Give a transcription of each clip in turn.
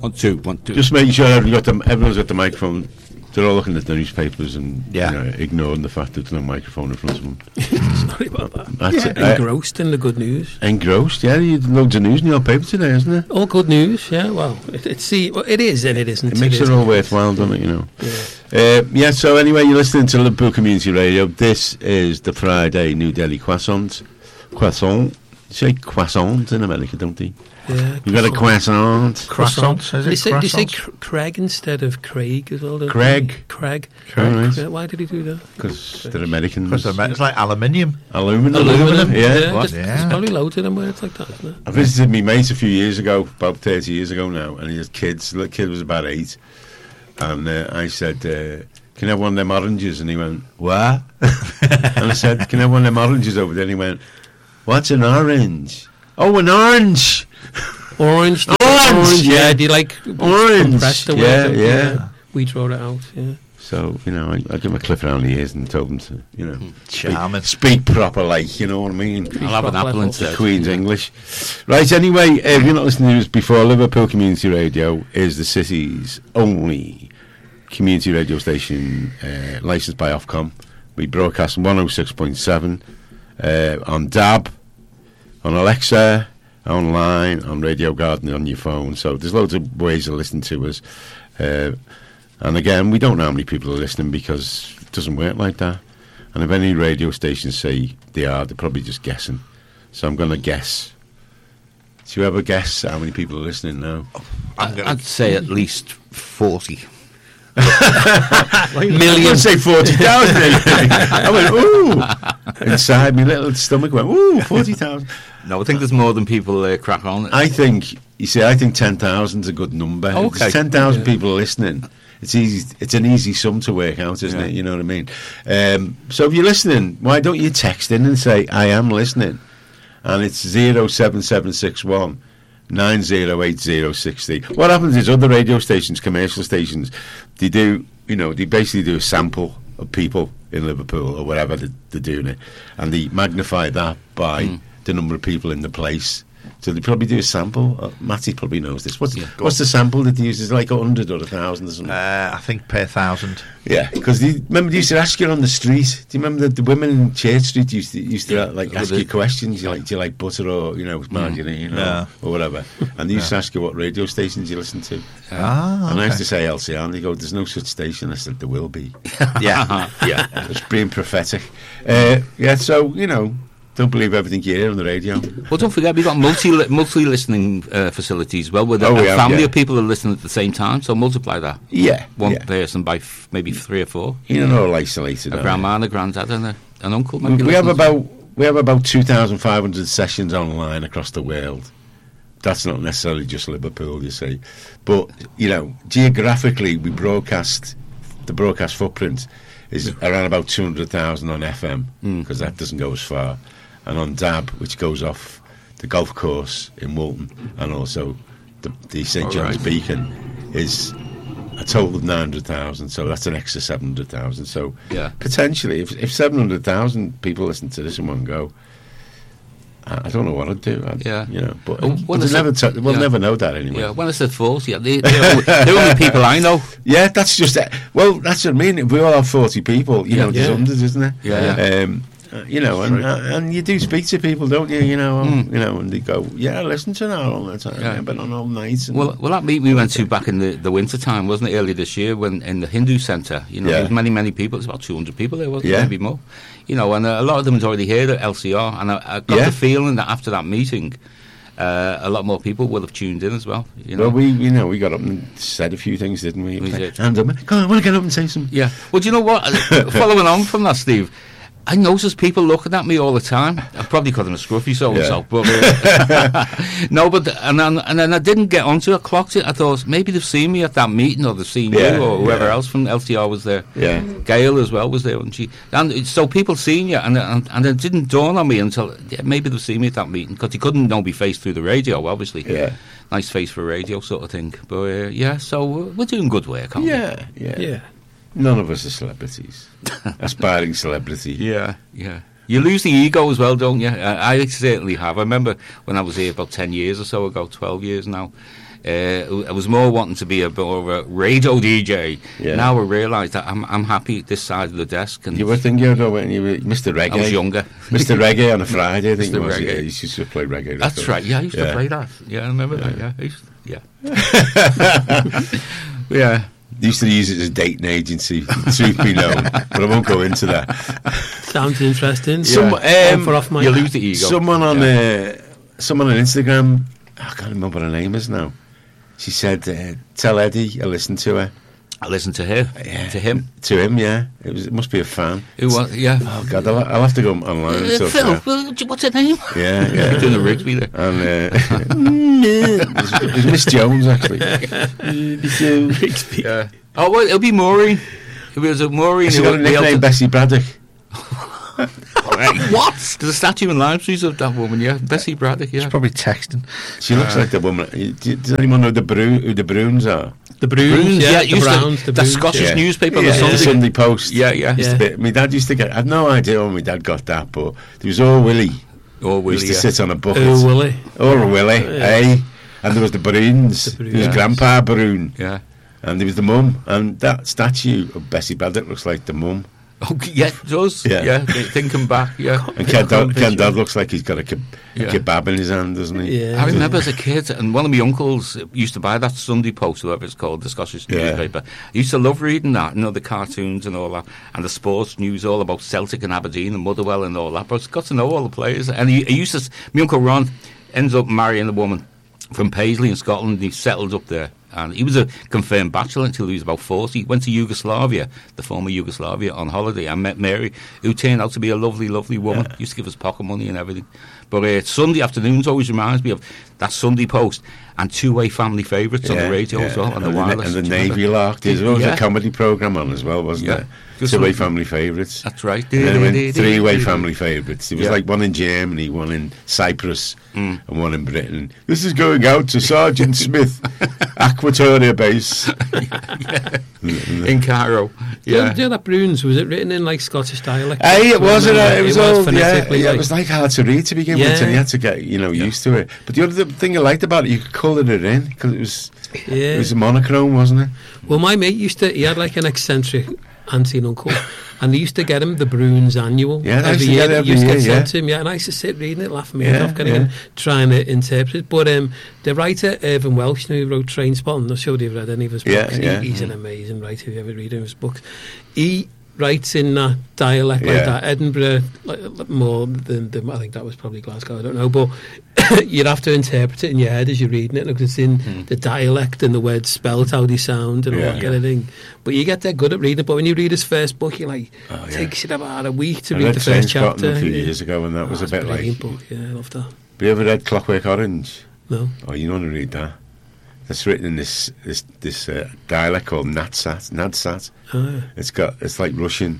1, 2, 1, 2. Just making sure everyone's got the microphone. They're all looking at the newspapers and ignoring the fact that there's no microphone in front of them. Sorry about that. That's it. Engrossed in the good news. Engrossed, yeah. You loads of news in your paper today, isn't there? All good news, yeah. Well, it is and it isn't. It makes it all worthwhile, doesn't it, you know? Yeah. So anyway, you're listening to Liverpool Community Radio. This is the Friday New Delhi Croissant. You say croissant in America, don't they? Yeah. You got a croissant. Croissant. They say Craig instead of Craig as well. Craig. Craig. Right. Why did he do that? Because they're Americans. It's like aluminium. Aluminum, yeah. There's probably loads of them words like that, isn't there? I visited my mate a few years ago, about 30 years ago now, and he had kids. The kid was about 8. And I said, can I have one of them oranges? And he went, what? And I said, can I have one of them oranges over there? And he went, what's an orange? Oh, an orange! Orange. Yeah. Do you like orange? Compressed the word? Yeah. We wrote it out, yeah. So, you know, I give him a clip around the ears and told him to, you know, speak proper, like, you know what I mean? I'll have an apple instead. Queen's English. Right, anyway, if you're not listening to this before, Liverpool Community Radio is the city's only community radio station licensed by Ofcom. We broadcast 106.7 on DAB, on Alexa, online, on Radio Garden, on your phone. So there's loads of ways to listen to us. And again, we don't know how many people are listening because it doesn't work like that. And if any radio stations say they're probably just guessing. So I'm going to guess. Do you ever guess how many people are listening now? I'd say at least 40. Million. I'd say 40,000. I went, ooh. Inside my little stomach went, ooh, 40,000. No, I think there's more than people crack on. I think 10,000 is a good number. Okay. If 10,000 people are listening. It's easy. It's an easy sum to work out, isn't it? You know what I mean? So if you're listening, why don't you text in and say, I am listening? And it's 07761 908060. What happens is other radio stations, commercial stations, they basically do a sample of people in Liverpool or wherever they're doing it, and they magnify that by the number of people in the place. So they probably do a sample. Matty probably knows this. What's the sample that they use? Is it like 100 or 1,000 or something? I think per 1,000. Yeah, because remember they used to ask you on the street. Do you remember the women in Church Street used to ask you questions? Do you like butter or margarine or whatever? And they used to ask you what radio stations you listen to. And I used to say LCR, and they go, "There's no such station." I said, "There will be." Yeah. It's being prophetic. So don't believe everything you hear on the radio. Well, don't forget, we've got multi-listening facilities. Well, with a family of people that listen at the same time, so multiply that. Yeah. One person by maybe 3 or 4. You're not all isolated. A grandma and a granddad and an uncle. We have about 2,500 sessions online across the world. That's not necessarily just Liverpool, you see. But, geographically, the broadcast footprint is around about 200,000 on FM, because that doesn't go as far. And on DAB, which goes off the golf course in Woolton, and also the St John's Beacon, is a total of 900,000, so that's an extra 700,000. So potentially, if 700,000 people listen to this in one go, I don't know what I'd do. But we'll never know that anyway. Yeah, when I said 40, they're only people I know. Yeah, that's just well, that's what I mean. If we all have 40 people, there's hundreds, isn't there? Yeah. And you do speak to people, don't you? And they go, "Yeah, I listen to that all the time. I've been on all night." Well, that meet we went to back in the winter time, wasn't it? Earlier this year, when in the Hindu Centre, there was many people. There's about 200 people there, wasn't there? Maybe more. And a lot of them had already heard of LCR, and I got the feeling that after that meeting, a lot more people will have tuned in as well. Well, we got up and said a few things, didn't we? Did. And come on, I want to get up and say something. Yeah. Well, do you know what? Following on from that, Steve, I notice people looking at me all the time. I probably call them a scruffy so-and-so, but and then I didn't get onto it. I clocked it. I thought maybe they've seen me at that meeting, or they've seen you, or whoever else from LTR was there. Yeah, Gail as well was there, and so people seen you, and it didn't dawn on me until maybe they've seen me at that meeting, because they couldn't know me face through the radio, obviously. Yeah, nice face for radio sort of thing. But so we're doing good work, aren't we? Yeah. None of us are celebrities. Aspiring celebrity. Yeah. You lose the ego as well, don't you? I certainly have. I remember when I was here about 10 years or so ago, 12 years now, I was more wanting to be more of a radio DJ. Yeah. Now I realise that I'm happy at this side of the desk. And you were thinking though when you were Mr. Reggae. I was younger. Mr. Reggae on a Friday, I think it was. Reggae. Yeah, you used to play reggae. That's right. Yeah, I used to play that. Yeah, I remember that. Yeah, yeah. They used to use it as a dating agency, truth be known, but I won't go into that. Sounds interesting. You lose the ego. Someone on Instagram, I can't remember what her name is now. She said, "Tell Eddie I listened to her." I listened to her. Yeah. To him. To him, yeah. It must be a fan. Who was? Yeah. Oh God, I'll have to go online. And Phil, what's her name? Yeah. You're doing the Rigsby there. And it was Miss Jones actually. Rigsby. Yeah. Oh well, it'll be Maureen. It was a Maureen. She got a nickname, Bessie Braddock. What? There's a statue in Lime Street of that woman, yeah. Bessie Braddock, yeah. She's probably texting. She looks like the woman. Does anyone know who the Bruins are? The Bruins, yeah. The Browns, the Scottish newspaper, the Sunday Post. Yeah. My dad used to get. I had no idea when my dad got that, but there was Willie. He used to sit on a bucket. Willie. Eh? And there was the Bruins. There was Grandpa Broon. Yeah. And there was the mum. And that statue of Bessie Braddock looks like the mum. Oh, yeah, it does. Yeah. Thinking back, yeah. And Ken Dodd looks like he's got a kebab in his hand, doesn't he? Yeah. I remember as a kid, and one of my uncles used to buy that Sunday Post, whatever it's called, the Scottish newspaper. I used to love reading that, the cartoons and all that, and the sports news all about Celtic and Aberdeen and Motherwell and all that. But I got to know all the players. And he used to, my Uncle Ron ends up marrying a woman from Paisley in Scotland. He settled up there. And he was a confirmed bachelor until he was about 40. He went to Yugoslavia, the former Yugoslavia, on holiday. I met Mary, who turned out to be a lovely, lovely woman. Yeah. Used to give us pocket money and everything. But Sunday afternoons always reminds me of that Sunday Post and two-way family favourites on the radio as well, and the wireless. And the Navy Lark. There was a comedy programme on as well, wasn't there? Two-way family favourites. That's right. And then it went three-way family favourites. There was like one in Germany, one in Cyprus, and one in Britain. This is going out to Sergeant Smith, Aquatoria Base. In Cairo. Yeah. Do you know that Bruins, was it written in like Scottish dialect? It was all phonetically. It was like hard to read to begin with, and you had to get used to it. But the other thing I liked about it, you could colour it in because it was a monochrome, wasn't it? Well, my mate he had like an eccentric auntie and uncle, and they used to get him the Bruins Annual every year. They used to get sent to him, and I used to sit reading it, laughing me off, trying to interpret it. But the writer Irvin Welsh, who wrote Trainspotting, I'm not sure if you've read any of his books. He's an amazing writer. If you ever read his books, he writes in that dialect like that. Edinburgh, more than I think that was probably Glasgow. I don't know, but you'd have to interpret it in your head as you're reading it, because it's in the dialect and the words spelt how they sound and all that kind of thing. But you get there good at reading. But when you read his first book, you're like, it takes you about a week to read the first chapter. A few years ago, and that was a bit like. Book. Yeah, I love that. Have you ever read Clockwork Orange? No. Oh, you want to read that? That's written in this dialect called Nadsat. Oh, yeah. It's like Russian,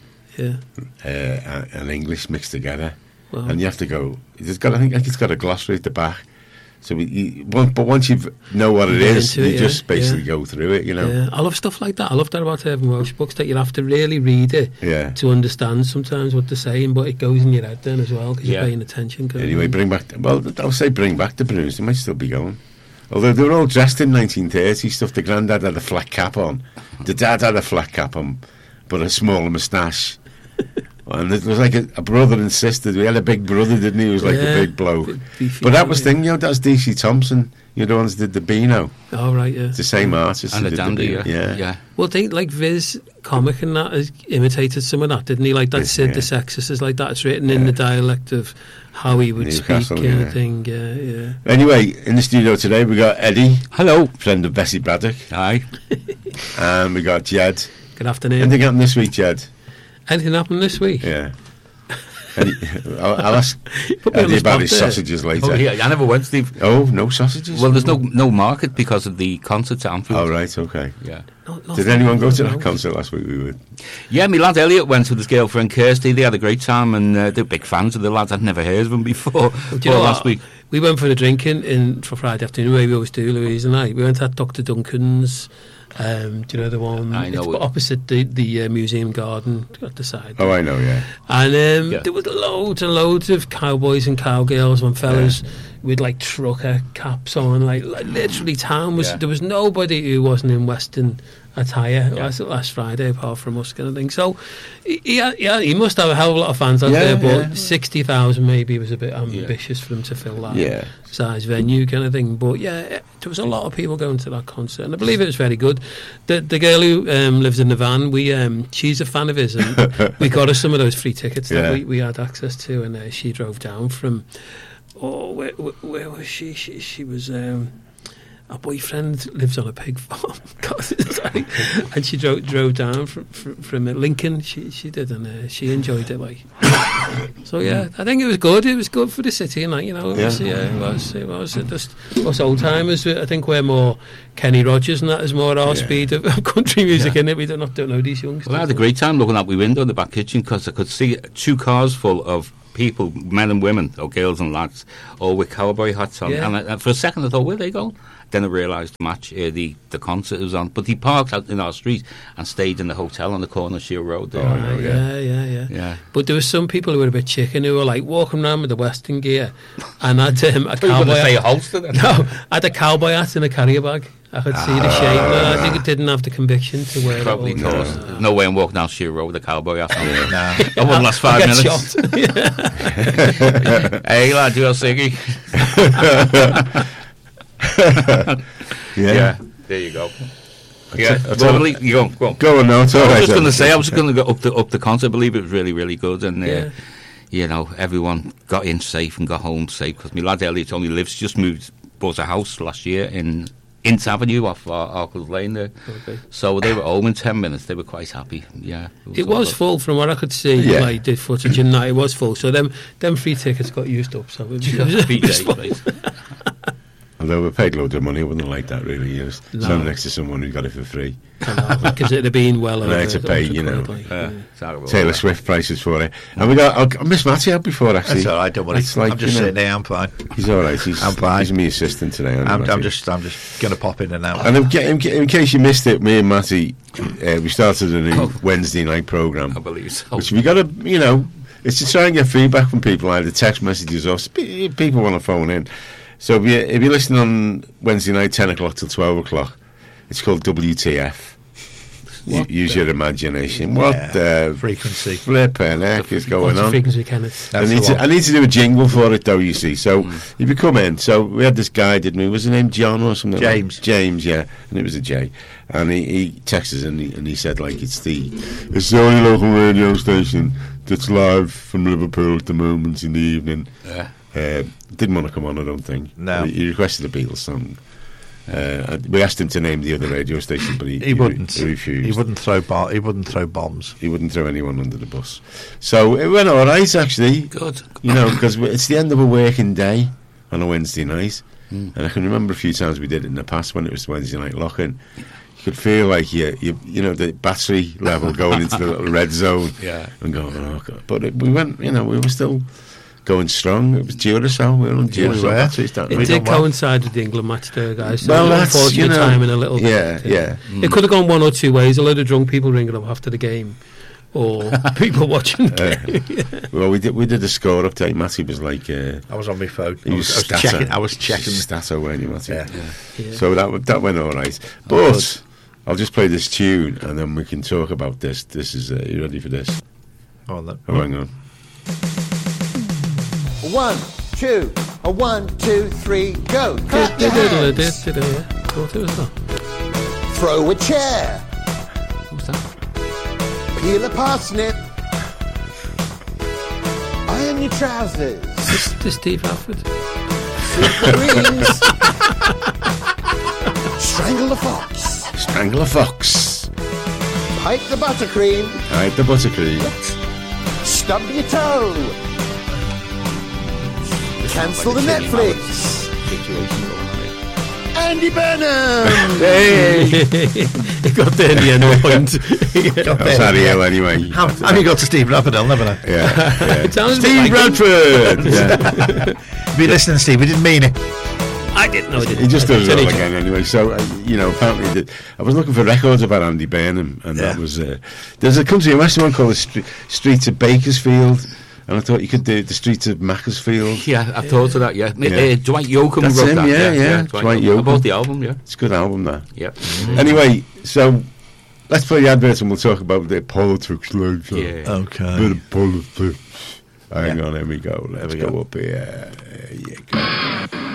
and English mixed together. Wow. And you have to go. I think it's got a glossary at the back. So, but once you know what it is, you just basically go through it. Yeah, I love stuff like that. I love that about Irvin Welsh books, that you have to really read it to understand sometimes what they're saying, but it goes in your head then as well because you're paying attention. Anyway, bring back the Bruins. They might still be going. Although they were all dressed in 1930 stuff. The granddad had a flat cap on. The dad had a flat cap on, but a smaller moustache. And it was like a brother and sister. We had a big brother, didn't he? He was like a big bloke. But that was thing, that's D.C. Thompson. The ones that did the Beano. Oh, right, yeah. It's the same artist. And the Dandy, yeah. Well, like Viz comic and that has imitated some of that, didn't he? Like that Sid the Sexist is like that. It's written in the dialect of how he would speak kind of thing. Yeah. Anyway, in the studio today we got Eddie. Hello. Friend of Bessie Braddock. Hi. And we got Jed. Good afternoon. Anything happened this week, Jed? Anything happened this week? Yeah. I'll ask Eddie about his sausages later. Oh, yeah, I never went, Steve. Oh, no sausages? Well, there's no market because of the concert at Anfield. Oh, right, okay. Yeah. Did anyone go to that concert last week? We were. Yeah, my lad Elliot went with his girlfriend Kirsty. They had a great time, and they're big fans of the lads. I'd never heard of them before. Last week we went for a drink for Friday afternoon. We always do, Louise and I. We went at Dr. Duncan's. Do you know the one? I know it's opposite the museum garden at the side. Oh, I know, yeah. And there was loads and loads of cowboys and cowgirls and fellas with like trucker caps on, like literally town was. There was nobody who wasn't in Western attire last Friday apart from us kind of thing. So he must have a hell of a lot of fans out there, but 60,000 maybe was a bit ambitious for them to fill that size venue kind of thing. But there was a lot of people going to that concert, and I believe it was very good. The girl who lives in the van, she's a fan of his, and we got her some of those free tickets that we had access to, and she drove down from where was she? She was our boyfriend lives on a pig farm. And she drove down from Lincoln. She did, and she enjoyed it. Like, so I think it was good. It was good for the city, and it was just us old timers. I think we're more Kenny Rogers, and that is more our speed of country music, in it. We don't know these youngsters. Well, I had a great time looking out my window in the back kitchen because I could see 2 cars full of people, men and women, or girls and lads, all with cowboy hats on. And for a second I thought, where are they going? Then I realised the match, the concert was on. But he parked out in our street and stayed in the hotel on the corner of Shield Road there. Yeah. But there were some people who were a bit chicken who were like walking around with the Western gear and had a cowboy hat. No, had a cowboy hat in a carrier bag. I could see the shape. I think it didn't have the conviction to wear probably it. Probably no way I'm walking down Shield Road with a cowboy hat on. I wouldn't last 5 minutes. Hey lad, you a ciggy? There you go. Go on now. I was just going to say, I was going to go up the concert. I believe it was really, really good, and everyone got in safe and got home safe because my lad Elliot only bought a house last year in Ince Avenue off Arkles Lane there. Okay. So they were home in 10 minutes. They were quite happy. Yeah, it was full from what I could see. Yeah. I did footage and that it was full. So them free tickets got used up. So it was full. Although we paid loads of money, I wouldn't like that really. You just stand next to someone who got it for free. Because it'd have been well over. And I had to pay, Taylor Swift prices for it. And we got Miss Matty out before actually. That's all right, don't worry. I'm just sitting there, I'm fine. He's all right. He's my assistant today. I'm just going to pop in and out. And in case you missed it, me and Matty, we started a new Wednesday night programme. I believe so. Which we got to, it's to try and get feedback from people, either text messages or people want to phone in. So if you're listening on Wednesday night, 10 o'clock till 12 o'clock, it's called WTF. Use your imagination. What frequency? Flipping heck is going on? Frequency, Kenneth. I need to do a jingle for it, though, you see. So if you come in, so we had this guy, didn't we? Was his name John or something? James, yeah. And it was a J. And he texted us and he said, like, it's the only local radio station that's live from Liverpool at the moment in the evening. Yeah. Didn't want to come on, I don't think. No. He requested a Beatles song. We asked him to name the other radio station, but he wouldn't. He refused. He wouldn't throw bombs. He wouldn't throw anyone under the bus. So it went all right, actually. Good. Because it's the end of a working day on a Wednesday night, and I can remember a few times we did it in the past when it was Wednesday night lock-in. You could feel like the battery level going into the little red zone, and going, oh God. But we went, we were still going strong. It was Duracell. We were on Duracell. It did coincide with the England match there, guys. So well, that's unfortunate timing a little bit. Yeah. It could have gone one or two ways. A load of drunk people ringing up after the game, or people watching the game. Well, we did a score update. Matty was like, I was on my phone. I was checking Stato, weren't you, Matty? Yeah. So that went all right. But I'll just play this tune and then we can talk about this. This is you ready for this? Oh, hang on. 1, 2, 1, 2, 3, go. Throw a chair. What's that? Peel a parsnip. Iron your trousers. This Steve Alford. Flip the greens. Strangle the fox. Strangle a fox. Pipe the buttercream. Pipe the buttercream. Stub your toe. Cancel the Netflix. Andy Burnham! Hey! He got there in the end, point. That's Harry Hill, anyway. How you got to Steve Bradford? I'll never know. Yeah. Steve Bradford! Be listening, Steve. We didn't mean it. I didn't know. He just does it all again anyway. So, apparently, I was looking for records about Andy Burnham, and that was. There's a country and western one called the Streets of Bakersfield, and I thought you could do the Streets of Macclesfield. Yeah, I thought of that. Yeah, Dwight Yoakam That's wrote him, that. Yeah. Dwight Yoakam. I bought the album. Yeah, it's a good album. That. Yeah. Anyway, so let's play the adverts and we'll talk about the politics later. Yeah. Okay. Bit of politics. Hang on, here we go. Let's go up here. There you go.